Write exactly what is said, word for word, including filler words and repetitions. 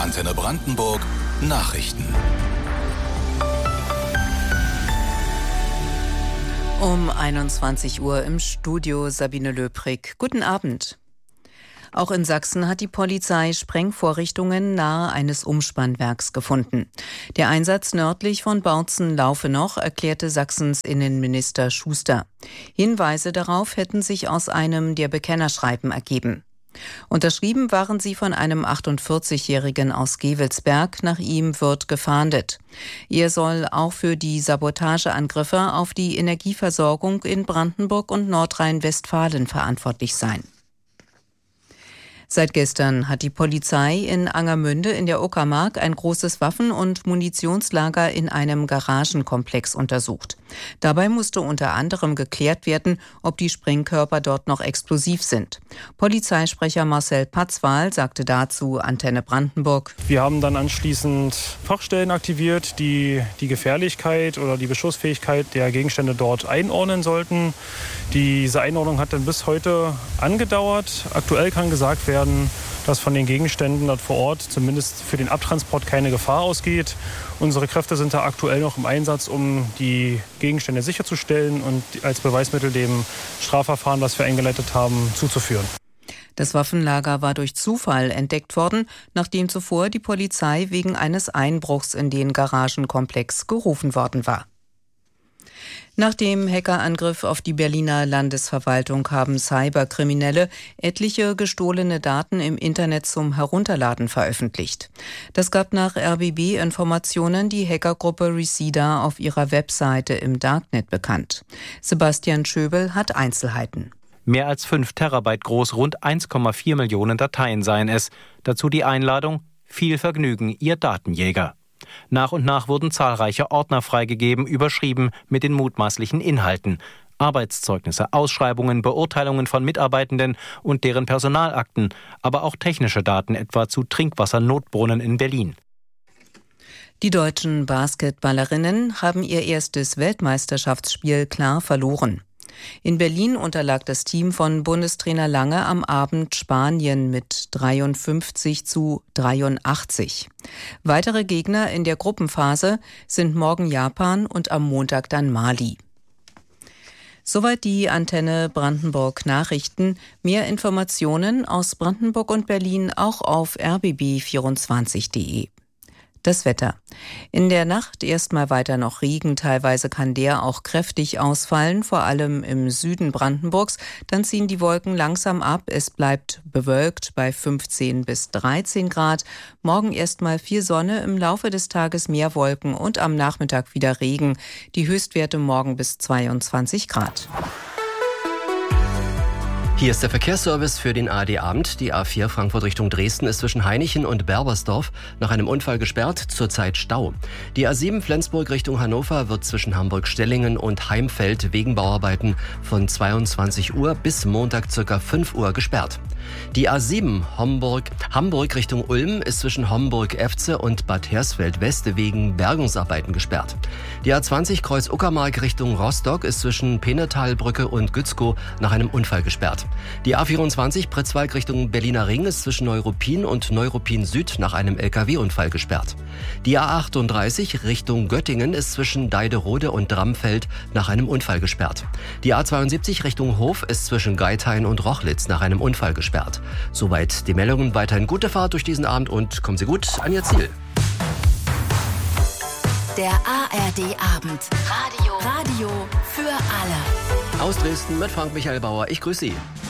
Antenne Brandenburg Nachrichten. Um einundzwanzig Uhr im Studio Sabine Löbrig. Guten Abend. Auch in Sachsen hat die Polizei Sprengvorrichtungen nahe eines Umspannwerks gefunden. Der Einsatz nördlich von Bautzen laufe noch, erklärte Sachsens Innenminister Schuster. Hinweise darauf hätten sich aus einem der Bekennerschreiben ergeben. Unterschrieben waren sie von einem achtundvierzigjährigen aus Gevelsberg. Nach ihm wird gefahndet. Er soll auch für die Sabotageangriffe auf die Energieversorgung in Brandenburg und Nordrhein-Westfalen verantwortlich sein. Seit gestern hat die Polizei in Angermünde in der Uckermark ein großes Waffen- und Munitionslager in einem Garagenkomplex untersucht. Dabei musste unter anderem geklärt werden, ob die Sprengkörper dort noch explosiv sind. Polizeisprecher Marcel Patzwal sagte dazu Antenne Brandenburg: Wir haben dann anschließend Fachstellen aktiviert, die die Gefährlichkeit oder die Beschussfähigkeit der Gegenstände dort einordnen sollten. Diese Einordnung hat dann bis heute angedauert. Aktuell kann gesagt werden, dass von den Gegenständen dort vor Ort zumindest für den Abtransport keine Gefahr ausgeht. Unsere Kräfte sind da aktuell noch im Einsatz, um die Gegenstände sicherzustellen und als Beweismittel dem Strafverfahren, das wir eingeleitet haben, zuzuführen. Das Waffenlager war durch Zufall entdeckt worden, nachdem zuvor die Polizei wegen eines Einbruchs in den Garagenkomplex gerufen worden war. Nach dem Hackerangriff auf die Berliner Landesverwaltung haben Cyberkriminelle etliche gestohlene Daten im Internet zum Herunterladen veröffentlicht. Das gab nach R B B-Informationen die Hackergruppe Reseda auf ihrer Webseite im Darknet bekannt. Sebastian Schöbel hat Einzelheiten. Mehr als fünf Terabyte groß, rund eins Komma vier Millionen Dateien seien es. Dazu die Einladung: Viel Vergnügen, Ihr Datenjäger. Nach und nach wurden zahlreiche Ordner freigegeben, überschrieben mit den mutmaßlichen Inhalten. Arbeitszeugnisse, Ausschreibungen, Beurteilungen von Mitarbeitenden und deren Personalakten, aber auch technische Daten, etwa zu Trinkwassernotbrunnen in Berlin. Die deutschen Basketballerinnen haben ihr erstes Weltmeisterschaftsspiel klar verloren. In Berlin unterlag das Team von Bundestrainer Lange am Abend Spanien mit dreiundfünfzig zu dreiundachtzig. Weitere Gegner in der Gruppenphase sind morgen Japan und am Montag dann Mali. Soweit die Antenne Brandenburg Nachrichten. Mehr Informationen aus Brandenburg und Berlin auch auf r b b vierundzwanzig punkt de. Das Wetter. In der Nacht erstmal weiter noch Regen, teilweise kann der auch kräftig ausfallen, vor allem im Süden Brandenburgs. Dann ziehen die Wolken langsam ab, es bleibt bewölkt bei fünfzehn bis dreizehn Grad. Morgen erstmal viel Sonne, im Laufe des Tages mehr Wolken und am Nachmittag wieder Regen. Die Höchstwerte morgen bis zweiundzwanzig Grad. Hier ist der Verkehrsservice für den A R D-Abend. Die A vier Frankfurt Richtung Dresden ist zwischen Hainichen und Berbersdorf nach einem Unfall gesperrt, zurzeit Stau. Die A sieben Flensburg Richtung Hannover wird zwischen Hamburg-Stellingen und Heimfeld wegen Bauarbeiten von zweiundzwanzig Uhr bis Montag ca. fünf Uhr gesperrt. Die A sieben Homburg, Hamburg Richtung Ulm ist zwischen Homburg-Efze und Bad Hersfeld-West wegen Bergungsarbeiten gesperrt. Die A zwanzig Kreuz Uckermark Richtung Rostock ist zwischen Penetalbrücke und Gützkow nach einem Unfall gesperrt. Die A vierundzwanzig Pritzwalk Richtung Berliner Ring ist zwischen Neuruppin und Neuruppin Süd nach einem L K W-Unfall gesperrt. Die A achtunddreißig Richtung Göttingen ist zwischen Deiderode und Dramfeld nach einem Unfall gesperrt. Die A zweiundsiebzig Richtung Hof ist zwischen Geithain und Rochlitz nach einem Unfall gesperrt. Soweit die Meldungen. Weiterhin gute Fahrt durch diesen Abend und kommen Sie gut an Ihr Ziel. Der A R D-Abend. Radio. Radio für alle. Aus Dresden mit Frank Michael Bauer. Ich grüße Sie.